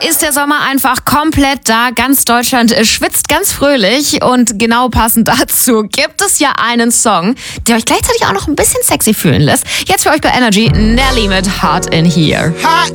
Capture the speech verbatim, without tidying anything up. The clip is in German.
ist der Sommer einfach komplett da. Ganz Deutschland schwitzt ganz fröhlich und genau passend dazu gibt es ja einen Song, der euch gleichzeitig auch noch ein bisschen sexy fühlen lässt. Jetzt für euch bei Energy, Nelly mit Heart in Here.